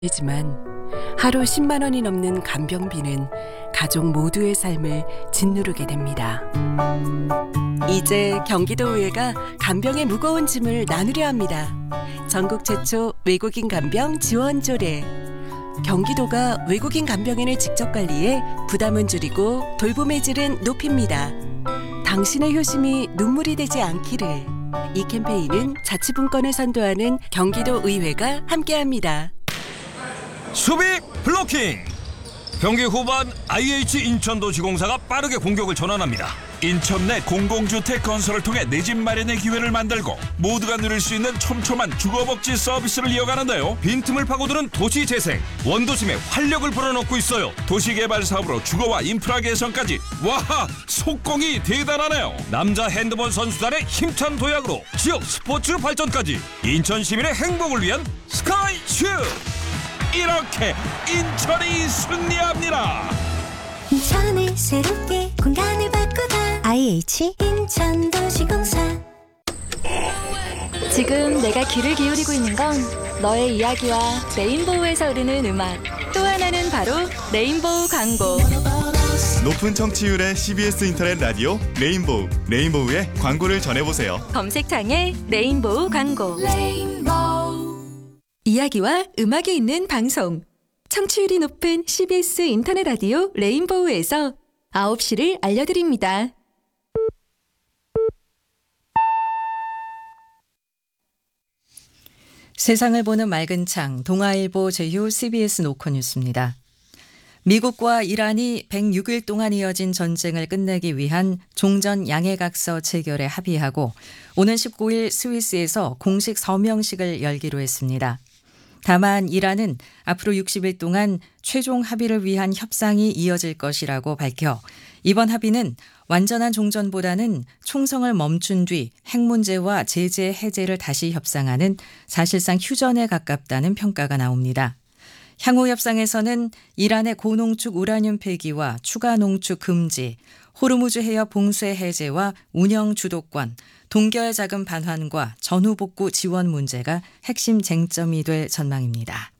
지만 하루 10만 원이 넘는 간병비는 가족 모두의 삶을 짓누르게 됩니다. 이제 경기도의회가 간병의 무거운 짐을 나누려 합니다. 전국 최초 외국인 간병 지원 조례. 경기도가 외국인 간병인을 직접 관리해 부담은 줄이고 돌봄의 질은 높입니다. 당신의 효심이 눈물이 되지 않기를. 이 캠페인은 자치분권을 선도하는 경기도의회가 함께합니다. 수비 블로킹! 경기 후반 IH 인천도시공사가 빠르게 공격을 전환합니다. 인천 내 공공주택 건설을 통해 내 집 마련의 기회를 만들고 모두가 누릴 수 있는 촘촘한 주거복지 서비스를 이어가는데요. 빈틈을 파고드는 도시재생, 원도심에 활력을 불어넣고 있어요. 도시개발 사업으로 주거와 인프라 개선까지. 와, 속공이 대단하네요. 남자 핸드볼 선수단의 힘찬 도약으로 지역 스포츠 발전까지. 인천 시민의 행복을 위한 스카이슈! 이렇게 인천이 승리합니다. 인천을 새롭게 공간을 바꾸다. IH 인천도시공사. 지금 내가 귀를 기울이고 있는 건 너의 이야기와 레인보우에서 흐르는 음악. 또 하나는 바로 레인보우 광고. 높은 청취율의 CBS 인터넷 라디오 레인보우. 레인보우의 광고를 전해보세요. 검색창에 레인보우 광고. 이야기와 음악이 있는 방송. 청취율이 높은 CBS 인터넷 라디오 레인보우에서 9시를 알려드립니다. 세상을 보는 맑은 창, 동아일보 제휴 CBS 노컷뉴스입니다. 미국과 이란이 106일 동안 이어진 전쟁을 끝내기 위한 종전 양해각서 체결에 합의하고 오는 19일 스위스에서 공식 서명식을 열기로 했습니다. 다만 이란은 앞으로 60일 동안 최종 합의를 위한 협상이 이어질 것이라고 밝혀 이번 합의는 완전한 종전보다는 총성을 멈춘 뒤 핵 문제와 제재 해제를 다시 협상하는 사실상 휴전에 가깝다는 평가가 나옵니다. 향후 협상에서는 이란의 고농축 우라늄 폐기와 추가 농축 금지, 호르무즈 해협 봉쇄 해제와 운영 주도권, 동결 자금 반환과 전후 복구 지원 문제가 핵심 쟁점이 될 전망입니다.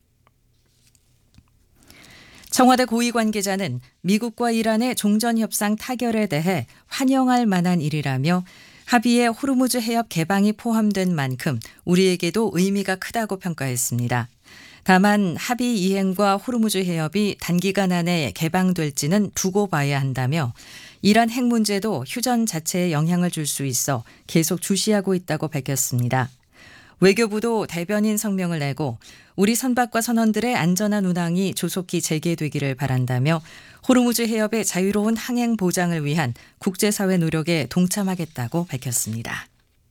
청와대 고위 관계자는 미국과 이란의 종전협상 타결에 대해 환영할 만한 일이라며 합의에 호르무즈 해협 개방이 포함된 만큼 우리에게도 의미가 크다고 평가했습니다. 다만 합의 이행과 호르무즈 해협이 단기간 안에 개방될지는 두고 봐야 한다며 이란 핵 문제도 휴전 자체에 영향을 줄 수 있어 계속 주시하고 있다고 밝혔습니다. 외교부도 대변인 성명을 내고 우리 선박과 선원들의 안전한 운항이 조속히 재개되기를 바란다며 호르무즈 해협의 자유로운 항행 보장을 위한 국제사회 노력에 동참하겠다고 밝혔습니다.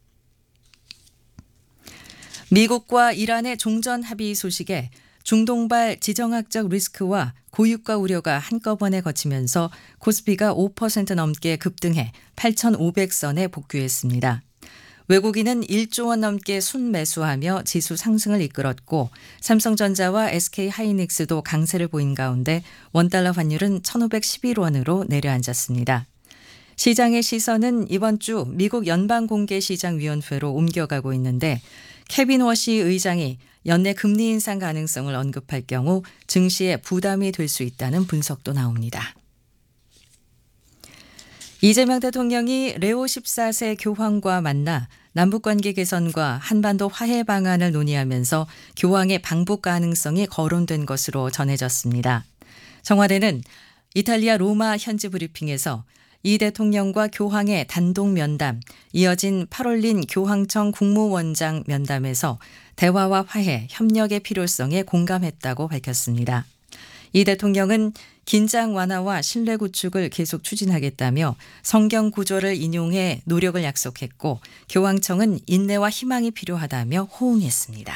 미국과 이란의 종전 합의 소식에 중동발 지정학적 리스크와 고유가 우려가 한꺼번에 거치면서 코스피가 5% 넘게 급등해 8,500선에 복귀했습니다. 외국인은 1조 원 넘게 순매수하며 지수 상승을 이끌었고 삼성전자와 SK하이닉스도 강세를 보인 가운데 원달러 환율은 1,511원으로 내려앉았습니다. 시장의 시선은 이번 주 미국 연방공개시장위원회로 옮겨가고 있는데 케빈 워시 의장이 연내 금리 인상 가능성을 언급할 경우 증시에 부담이 될 수 있다는 분석도 나옵니다. 이재명 대통령이 레오 14세 교황과 만나 남북관계 개선과 한반도 화해 방안을 논의하면서 교황의 방북 가능성이 거론된 것으로 전해졌습니다. 청와대는 이탈리아 로마 현지 브리핑에서 이 대통령과 교황의 단독 면담, 이어진 8월린 교황청 국무원장 면담에서 대화와 화해, 협력의 필요성에 공감했다고 밝혔습니다. 이 대통령은 긴장 완화와 신뢰 구축을 계속 추진하겠다며 성경 구절을 인용해 노력을 약속했고 교황청은 인내와 희망이 필요하다며 호응했습니다.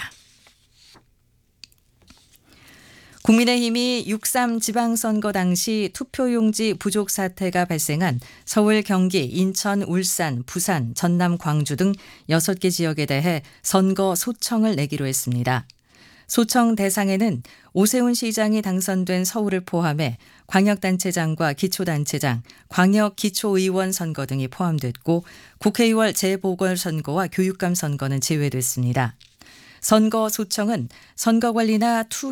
국민의힘이 6.3 지방선거 당시 투표용지 부족 사태가 발생한 서울, 경기, 인천, 울산, 부산, 전남, 광주 등 6개 지역에 대해 선거 소청을 내기로 했습니다. 소청 대상에는 오세훈 시장이 당선된 서울을 포함해 광역단체장과 기초단체장, 광역기초의원 선거 등이 포함됐고 국회의원 재보궐선거와 교육감 선거는 제외됐습니다. 선거소청은 선거관리나